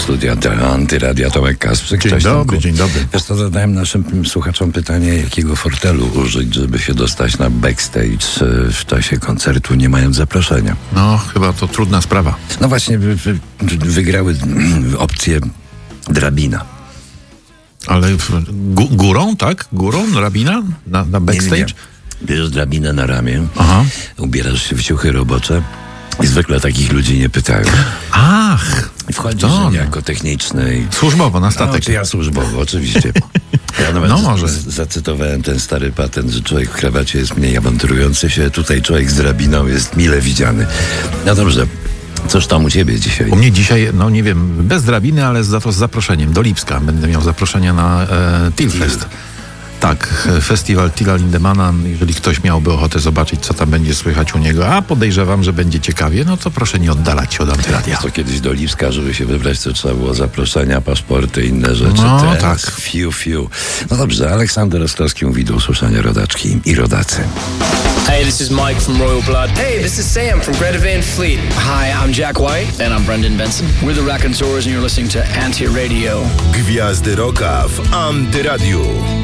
studia Antyradia Tomek Kasprzyk. Dzień dobry. Wiesz co, zadałem naszym słuchaczom pytanie, jakiego fortelu użyć, żeby się dostać na backstage w czasie koncertu, nie mając zaproszenia. No, chyba to trudna sprawa. No właśnie, wygrały opcje drabina. Ale górą, tak? Górą? Drabina? Na backstage? Nie. Bierzesz drabinę na ramię, Aha. ubierasz się w ciuchy robocze i zwykle takich ludzi nie pytają. Ach! I wchodzisz to jako techniczny i... Służbowo, na No, statek. czy ja służbowo, oczywiście. Ja nawet może. zacytowałem ten stary patent, że człowiek w krawacie jest mniej awanturujący się, tutaj człowiek z drabiną jest mile widziany. No dobrze, coż tam u ciebie dzisiaj? U mnie dzisiaj, no nie wiem, bez drabiny, ale za to z zaproszeniem do Lipska. Będę miał zaproszenie na Tilfest. Tak, festiwal Tila Lindemana. Jeżeli ktoś miałby ochotę zobaczyć, co tam będzie słychać u niego, a podejrzewam, że będzie ciekawie, no to proszę nie oddalać się od Antyradia. To kiedyś do Lipska, żeby się wybrać, to trzeba było zaproszenia, paszporty, inne rzeczy. No, teraz tak. Fiu. No dobrze, Aleksander Ostrowski mówi do usłyszenia, rodaczki i rodacy. Hey, this is Mike from Royal Blood. Hey, this is Sam from Greta Van Fleet. Hi, I'm Jack White. And I'm Brendan Benson. We're the Raconteurs and you're listening to Anti-Radio. Gwiazdy Rocka w Antyradiu.